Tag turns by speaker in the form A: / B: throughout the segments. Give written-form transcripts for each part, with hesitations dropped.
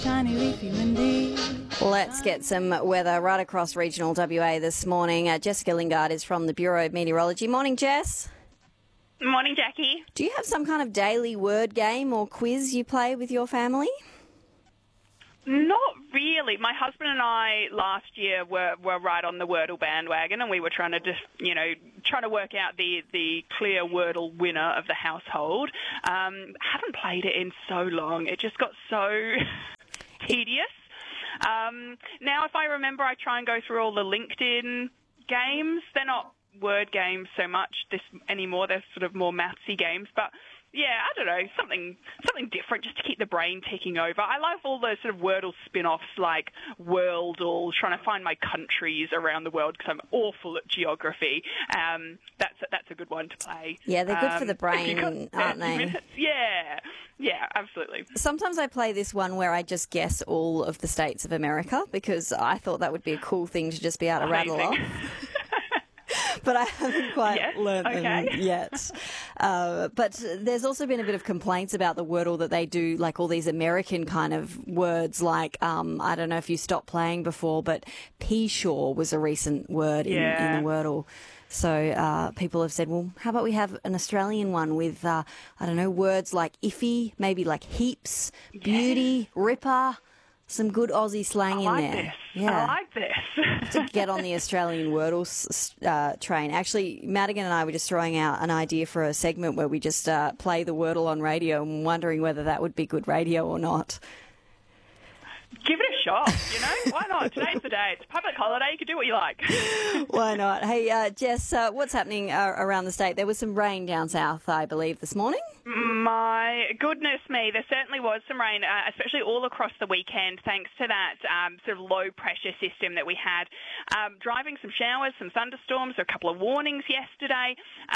A: shiny, leafy, windy.
B: Let's get some weather right across regional WA this morning. Jessica Lingard is from the Bureau of Meteorology. Morning, Jess.
C: Morning, Jackie.
B: Do you have some kind of daily word game or quiz you play with your family?
C: Not really. My husband and I last year were right on the Wordle bandwagon, and we were trying to trying to work out the clear Wordle winner of the household. Haven't played it in so long. It just got so tedious. Now, if I remember, I try and go through all the LinkedIn games. They're not word games so much anymore. They're sort of more mathsy games, but yeah, I don't know, something different just to keep the brain ticking over. I love all the sort of Wordle spin-offs like Worldle, trying to find my countries around the world because I'm awful at geography. That's a good one to play.
B: Yeah, they're good for the brain, aren't they?
C: Minutes. Yeah, absolutely.
B: Sometimes I play this one where I just guess all of the states of America because I thought that would be a cool thing to just be able to rattle off. But I haven't quite learnt them yet. But there's also been a bit of complaints about the Wordle that they do, like all these American kind of words, like, I don't know if you stopped playing before, but Peashaw was a recent word in the Wordle. So people have said, well, how about we have an Australian one with, I don't know, words like iffy, maybe like heaps, beauty, ripper. Some good Aussie slang in there.
C: I like this.
B: To get on the Australian Wordle train. Actually, Madigan and I were just throwing out an idea for a segment where we just play the Wordle on radio and wondering whether that would be good radio or not.
C: Give it a shot, Why not? Today's the day. It's a public holiday. You can do what you like.
B: Why not? Hey, Jess, what's happening around the state? There was some rain down south, I believe, this morning.
C: My goodness me, there certainly was some rain, especially all across the weekend, thanks to that sort of low-pressure system that we had. Driving some showers, some thunderstorms, a couple of warnings yesterday.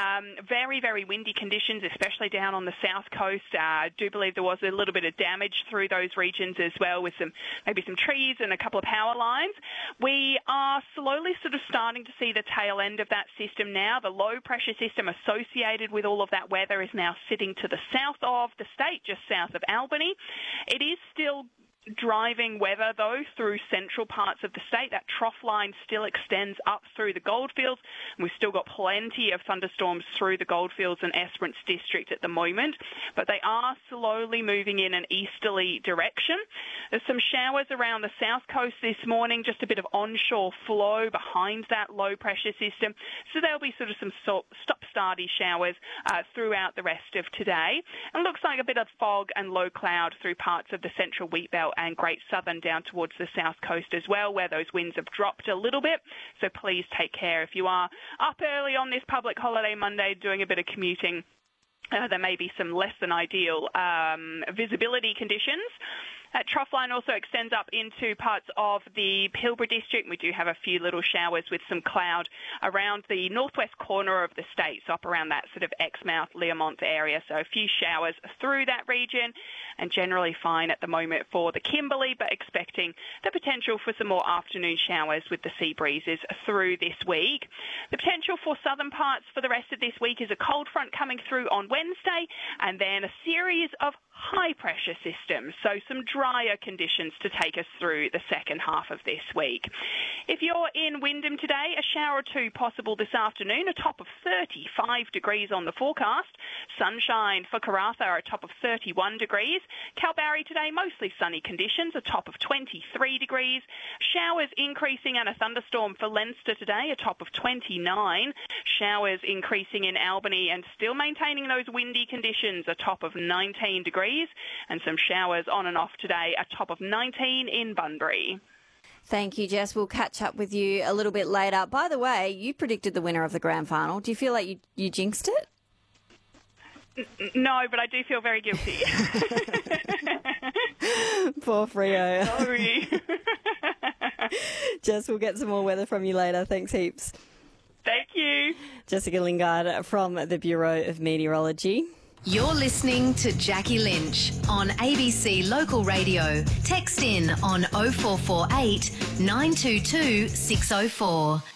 C: Very, very windy conditions, especially down on the south coast. I do believe there was a little bit of damage through those regions as well, with maybe some trees and a couple of power lines. We are slowly sort of starting to see the tail end of that system now. The low-pressure system associated with all of that weather is now sitting to the south of the state, just south of Albany. It is still driving weather, though, through central parts of the state. That trough line still extends up through the goldfields, and we've still got plenty of thunderstorms through the goldfields and Esperance district at the moment, but they are slowly moving in an easterly direction. There's some showers around the south coast this morning, just a bit of onshore flow behind that low-pressure system, so there'll be sort of some stop-starty showers throughout the rest of today. And looks like a bit of fog and low cloud through parts of the central Wheatbelt and Great Southern down towards the south coast as well, where those winds have dropped a little bit. So please take care if you are up early on this public holiday Monday doing a bit of commuting. There may be some less than ideal visibility conditions. That trough line also extends up into parts of the Pilbara district. We do have a few little showers with some cloud around the northwest corner of the state, so up around that sort of Exmouth, Learmonth area. So a few showers through that region, and generally fine at the moment for the Kimberley, but expecting the potential for some more afternoon showers with the sea breezes through this week. The potential for southern parts for the rest of this week is a cold front coming through on Wednesday, and then a series of high-pressure systems, so some drier conditions to take us through the second half of this week. If you're in Wyndham today, a shower or two possible this afternoon, a top of 35 degrees on the forecast. Sunshine for Karratha, a top of 31 degrees. Kalbarri today, mostly sunny conditions, a top of 23 degrees. Showers increasing and a thunderstorm for Leinster today, a top of 29. Showers increasing in Albany and still maintaining those windy conditions, a top of 19 degrees. And some showers on and off today, a top of 19 in Bunbury.
B: Thank you, Jess. We'll catch up with you a little bit later. By the way, you predicted the winner of the grand final. Do you feel like you jinxed it?
C: No, but I do feel very guilty.
B: Poor Freo.
C: Sorry.
B: Jess, we'll get some more weather from you later. Thanks heaps.
C: Thank you.
B: Jessica Lingard from the Bureau of Meteorology.
D: You're listening to Jackie Lynch on ABC Local Radio. Text in on 0448 922 604.